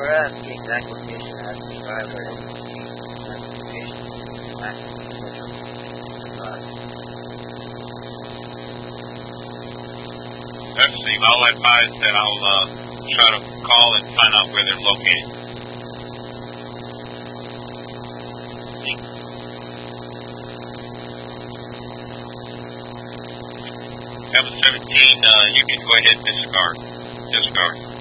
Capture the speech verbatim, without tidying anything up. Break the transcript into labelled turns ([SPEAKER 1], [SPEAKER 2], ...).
[SPEAKER 1] we're at the exact location as the driver and the exact location at the
[SPEAKER 2] That's Steve. I'll advise that I'll uh, try to call and find out where they're located. Seven seventeen, uh, you can go ahead and disregard. Disregard.